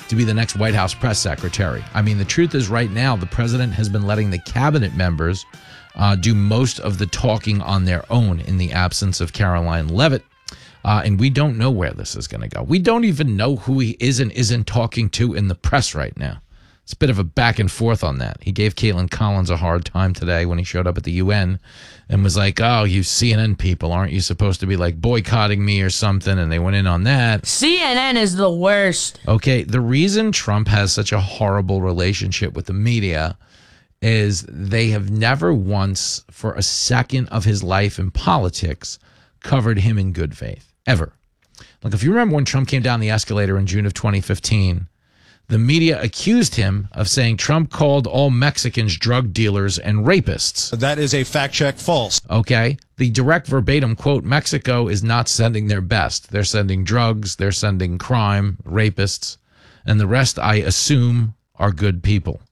to be the next White House press secretary. I mean, the truth is right now, the president has been letting the cabinet members do most of the talking on their own in the absence of Caroline Leavitt. And we don't know where this is going to go. We don't even know who he is and isn't talking to in the press right now. It's a bit of a back and forth on that. He gave Caitlin Collins a hard time today when he showed up at the UN and was like, oh, you CNN people, aren't you supposed to be like boycotting me or something? And they went in on that. CNN is the worst. Okay, the reason Trump has such a horrible relationship with the media is they have never once for a second of his life in politics covered him in good faith. Ever. Like, if you remember when Trump came down the escalator in June of 2015, the media accused him of saying Trump called all Mexicans drug dealers and rapists. That is a fact check false. Okay. The direct verbatim quote, Mexico is not sending their best. They're sending drugs. They're sending crime, rapists. And the rest, I assume, are good people.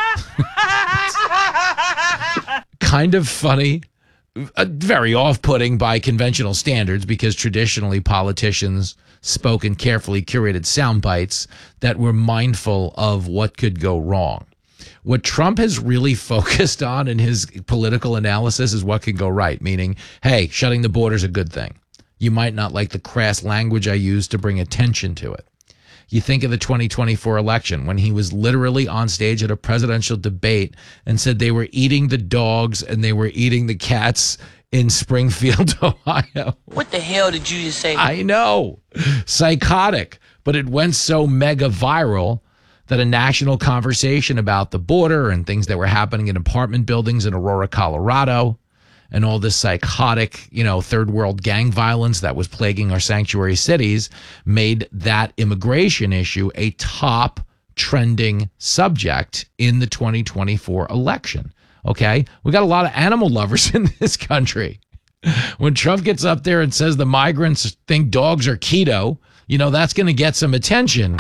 Kind of funny. Very off-putting by conventional standards because traditionally politicians spoke in carefully curated sound bites that were mindful of what could go wrong. What Trump has really focused on in his political analysis is what could go right, meaning, hey, shutting the border is a good thing. You might not like the crass language I use to bring attention to it. You think of the 2024 election when he was literally on stage at a presidential debate and said they were eating the dogs and they were eating the cats in Springfield, Ohio. What the hell did you just say? I know. Psychotic. But it went so mega viral that a national conversation about the border and things that were happening in apartment buildings in Aurora, Colorado, and all this psychotic, third world gang violence that was plaguing our sanctuary cities made that immigration issue a top trending subject in the 2024 election. Okay? We got a lot of animal lovers in this country. When Trump gets up there and says the migrants think dogs are keto, that's going to get some attention.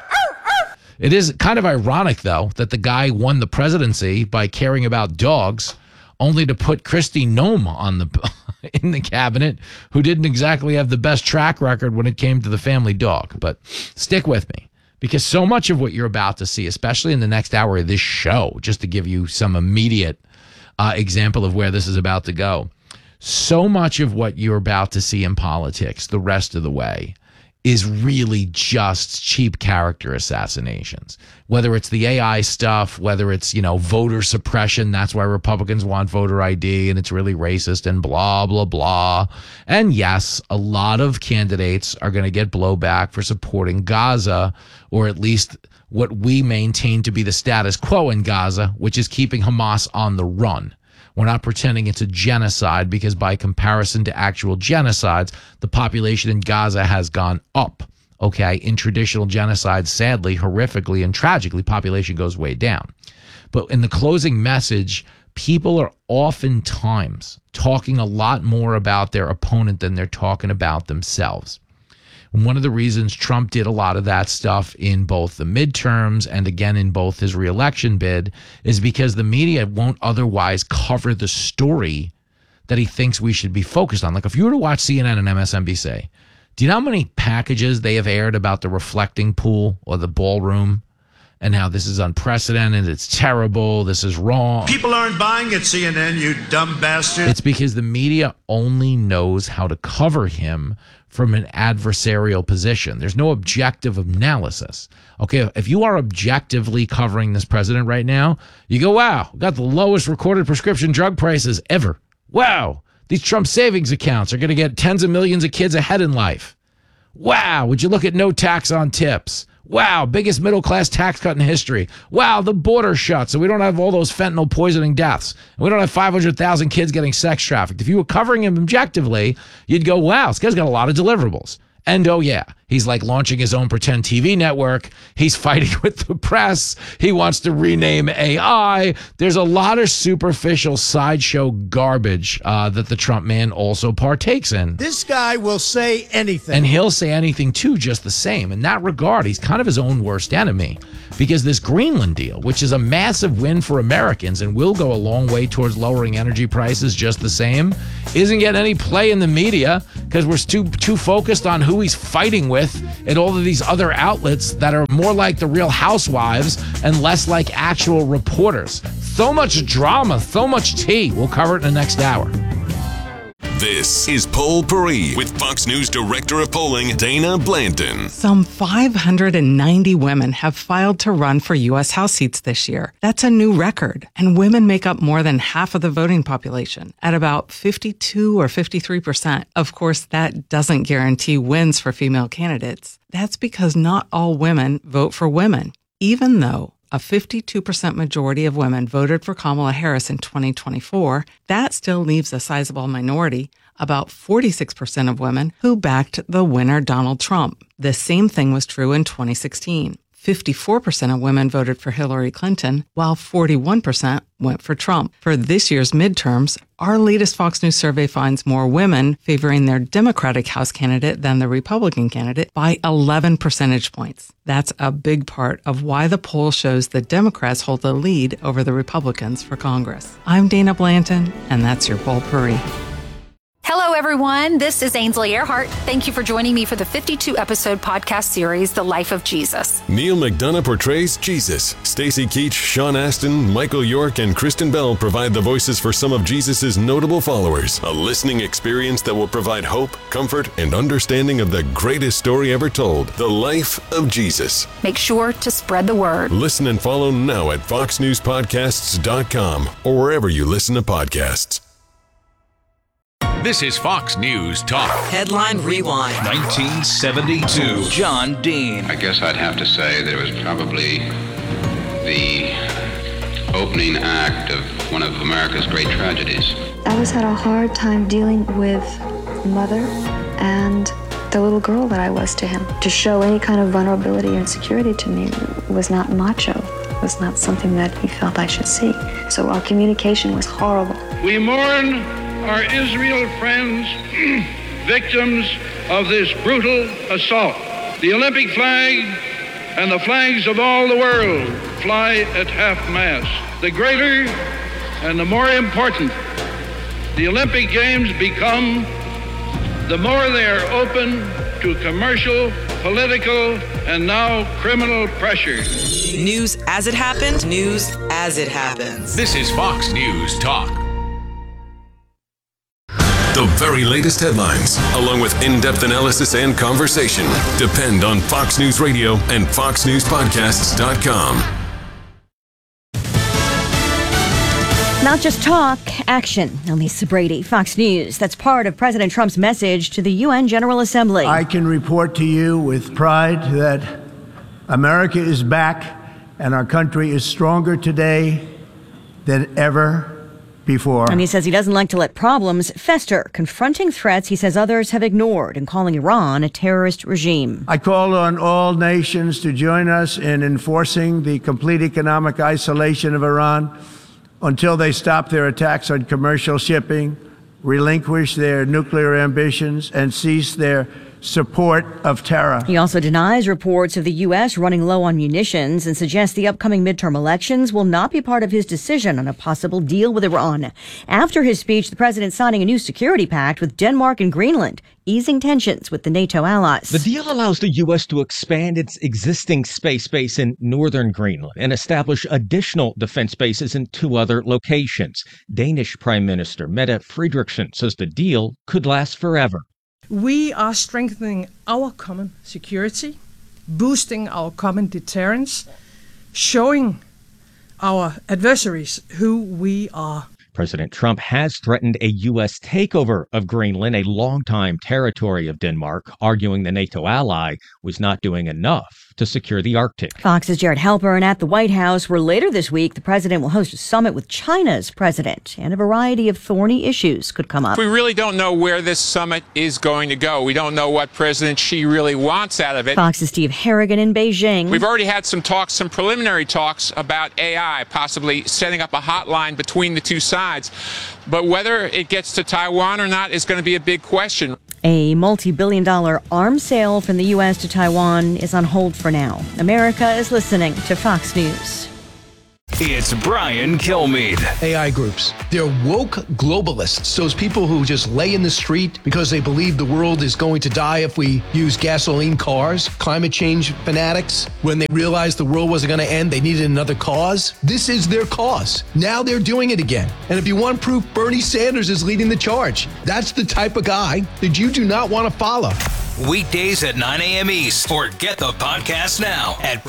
It is kind of ironic, though, that the guy won the presidency by caring about dogs, only to put Kristi Noem in the cabinet, who didn't exactly have the best track record when it came to the family dog. But stick with me, because so much of what you're about to see, especially in the next hour of this show, just to give you some immediate example of where this is about to go, so much of what you're about to see in politics the rest of the way is really just cheap character assassinations. Whether it's the AI stuff, whether it's, voter suppression, that's why Republicans want voter ID and it's really racist and blah, blah, blah. And yes, a lot of candidates are going to get blowback for supporting Gaza, or at least what we maintain to be the status quo in Gaza, which is keeping Hamas on the run. We're not pretending it's a genocide because by comparison to actual genocides, the population in Gaza has gone up. Okay, in traditional genocides, sadly, horrifically, and tragically, population goes way down. But in the closing message, people are oftentimes talking a lot more about their opponent than they're talking about themselves. And one of the reasons Trump did a lot of that stuff in both the midterms and again in both his reelection bid is because the media won't otherwise cover the story that he thinks we should be focused on. Like if you were to watch CNN and MSNBC, do you know how many packages they have aired about the reflecting pool or the ballroom and how this is unprecedented, it's terrible, this is wrong? People aren't buying it, CNN, you dumb bastard. It's because the media only knows how to cover him from an adversarial position. There's no objective analysis. Okay, if you are objectively covering this president right now, you go, wow, we got the lowest recorded prescription drug prices ever. Wow, these Trump savings accounts are going to get tens of millions of kids ahead in life. Wow, would you look at no tax on tips? Wow, biggest middle-class tax cut in history. Wow, the border shut, so we don't have all those fentanyl poisoning deaths. And we don't have 500,000 kids getting sex trafficked. If you were covering him objectively, you'd go, wow, this guy's got a lot of deliverables. And oh yeah, he's like launching his own pretend TV network. He's fighting with the press. He wants to rename AI. There's a lot of superficial sideshow garbage that the Trump man also partakes in. This guy will say anything. And he'll say anything too, just the same. In that regard, he's kind of his own worst enemy. Because this Greenland deal, which is a massive win for Americans and will go a long way towards lowering energy prices just the same, isn't getting any play in the media because we're too focused on who he's fighting with with at all of these other outlets that are more like the Real Housewives and less like actual reporters. So much drama, so much tea. We'll cover it in the next hour. This is Poll Paris with Fox News Director of Polling, Dana Blanton. Some 590 women have filed to run for U.S. House seats this year. That's a new record. And women make up more than half of the voting population, at about 52 or 53%. Of course, that doesn't guarantee wins for female candidates. That's because not all women vote for women, even though a 52% majority of women voted for Kamala Harris in 2024, that still leaves a sizable minority, about 46% of women, who backed the winner Donald Trump. The same thing was true in 2016. 54% of women voted for Hillary Clinton, while 41% went for Trump. For this year's midterms, our latest Fox News survey finds more women favoring their Democratic House candidate than the Republican candidate by 11 percentage points. That's a big part of why the poll shows the Democrats hold the lead over the Republicans for Congress. I'm Dana Blanton, and that's your Poll Paris. Hello, everyone. This is Ainsley Earhart. Thank you for joining me for the 52-episode podcast series, The Life of Jesus. Neil McDonough portrays Jesus. Stacey Keach, Sean Astin, Michael York, and Kristen Bell provide the voices for some of Jesus' notable followers. A listening experience that will provide hope, comfort, and understanding of the greatest story ever told, The Life of Jesus. Make sure to spread the word. Listen and follow now at foxnewspodcasts.com or wherever you listen to podcasts. This is Fox News Talk. Headline Rewind. 1972. John Dean. I guess I'd have to say that it was probably the opening act of one of America's great tragedies. I always had a hard time dealing with mother and the little girl that I was to him. To show any kind of vulnerability or insecurity to me was not macho. It was not something that he felt I should see. So our communication was horrible. We mourn our Israel friends, victims of this brutal assault. The Olympic flag and the flags of all the world fly at half-mast. The greater and the more important the Olympic Games become, the more they are open to commercial, political, and now criminal pressure. News as it happened, news as it happens. This is Fox News Talk. The very latest headlines, along with in-depth analysis and conversation, depend on Fox News Radio and foxnewspodcasts.com. Not just talk, action. Elisa Brady, Fox News. That's part of President Trump's message to the UN General Assembly. I can report to you with pride that America is back and our country is stronger today than ever before. And he says he doesn't like to let problems fester, confronting threats he says others have ignored and calling Iran a terrorist regime. I call on all nations to join us in enforcing the complete economic isolation of Iran until they stop their attacks on commercial shipping, relinquish their nuclear ambitions, and cease their support of terror. He also denies reports of the U.S. running low on munitions and suggests the upcoming midterm elections will not be part of his decision on a possible deal with Iran. After his speech, the president signing a new security pact with Denmark and Greenland, easing tensions with the NATO allies. The deal allows the U.S. to expand its existing space base in northern Greenland and establish additional defense bases in 2 other locations. Danish Prime Minister Mette Frederiksen says the deal could last forever. We are strengthening our common security, boosting our common deterrence, showing our adversaries who we are. President Trump has threatened a U.S. takeover of Greenland, a longtime territory of Denmark, arguing the NATO ally was not doing enough to secure the Arctic. Fox's Jared Halpern at the White House, where later this week the president will host a summit with China's president, and a variety of thorny issues could come up. We really don't know where this summit is going to go. We don't know what President Xi really wants out of it. Fox's Steve Harrigan in Beijing. We've already had some talks, some preliminary talks about AI, possibly setting up a hotline between the two sides. But whether it gets to Taiwan or not is going to be a big question. A multi-billion-dollar arms sale from the U.S. to Taiwan is on hold for now. America is listening to Fox News. It's Brian Kilmeade. AI groups. They're woke globalists. Those people who just lay in the street because they believe the world is going to die if we use gasoline cars. Climate change fanatics. When they realized the world wasn't going to end, they needed another cause. This is their cause. Now they're doing it again. And if you want proof, Bernie Sanders is leading the charge. That's the type of guy that you do not want to follow. Weekdays at 9 a.m. East, or get the podcast now at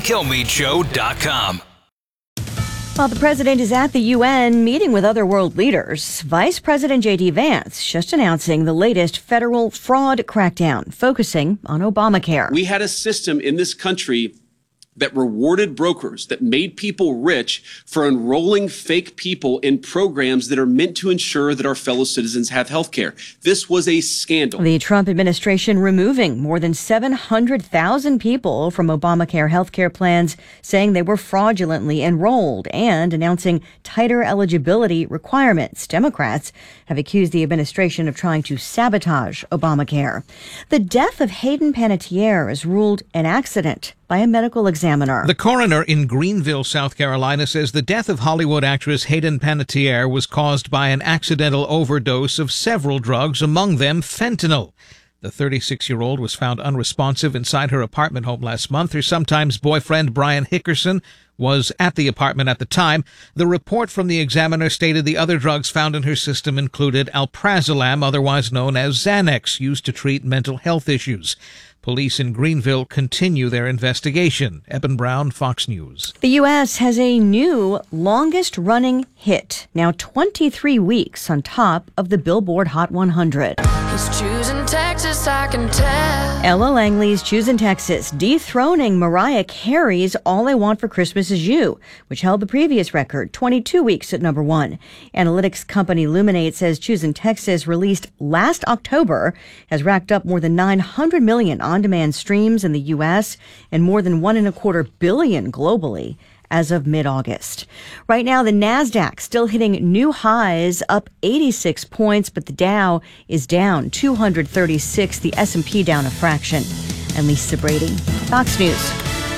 briankilmeadshow.com. While the president is at the UN meeting with other world leaders, Vice President J.D. Vance just announcing the latest federal fraud crackdown, focusing on Obamacare. We had a system in this country that rewarded brokers, that made people rich for enrolling fake people in programs that are meant to ensure that our fellow citizens have health care. This was a scandal. The Trump administration removing more than 700,000 people from Obamacare health care plans, saying they were fraudulently enrolled, and announcing tighter eligibility requirements. Democrats have accused the administration of trying to sabotage Obamacare. The death of Hayden Panettiere is ruled an accident by a medical examiner. The coroner in Greenville, South Carolina, says the death of Hollywood actress Hayden Panettiere was caused by an accidental overdose of several drugs, among them fentanyl. The 36-year-old was found unresponsive inside her apartment home last month. Her sometimes boyfriend, Brian Hickerson, was at the apartment at the time. The report from the examiner stated the other drugs found in her system included alprazolam, otherwise known as Xanax, used to treat mental health issues. Police in Greenville continue their investigation. Eben Brown, Fox News. The U.S. has a new longest-running hit, now 23 weeks on top of the Billboard Hot 100. He's choosing Texas, I can tell. Ella Langley's Choosing Texas, dethroning Mariah Carey's All I Want for Christmas Is You, which held the previous record, 22 weeks at number 1. Analytics company Luminate says Choosing Texas, released last October, has racked up more than 900 million on-demand streams in the U.S. and more than $1.25 billion globally as of mid-August. Right now, the NASDAQ still hitting new highs, up 86 points, but the Dow is down 236, the S&P down a fraction. And Lisa Brady, Fox News.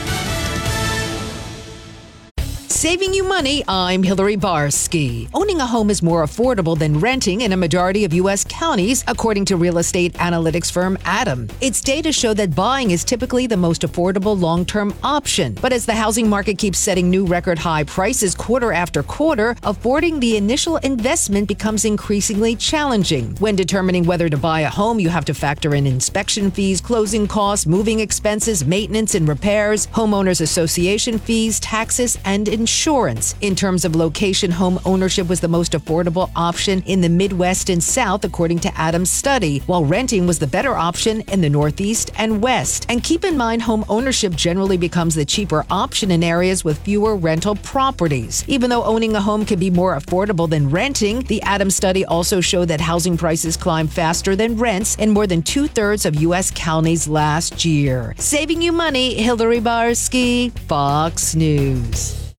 Saving you money, I'm Hillary Barsky. Owning a home is more affordable than renting in a majority of U.S. counties, according to real estate analytics firm Adam. Its data show that buying is typically the most affordable long-term option. But as the housing market keeps setting new record high prices quarter after quarter, affording the initial investment becomes increasingly challenging. When determining whether to buy a home, you have to factor in inspection fees, closing costs, moving expenses, maintenance and repairs, homeowners association fees, taxes, and insurance. In terms of location, home ownership was the most affordable option in the Midwest and South, according to Adam's study, while renting was the better option in the Northeast and West. And keep in mind, home ownership generally becomes the cheaper option in areas with fewer rental properties. Even though owning a home can be more affordable than renting, the Adams study also showed that housing prices climbed faster than rents in more than 2/3 of U.S. counties last year. Saving you money, Hillary Barsky, Fox News.